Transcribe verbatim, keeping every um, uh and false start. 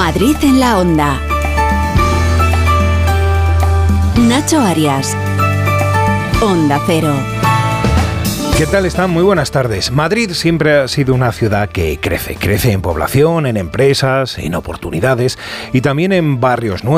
Madrid en la Onda. Nacho Arias. Onda Cero. ¿Qué tal están? Muy buenas tardes. Madrid siempre ha sido una ciudad que crece. Crece en población, en empresas, en oportunidades y también en barrios nuevos.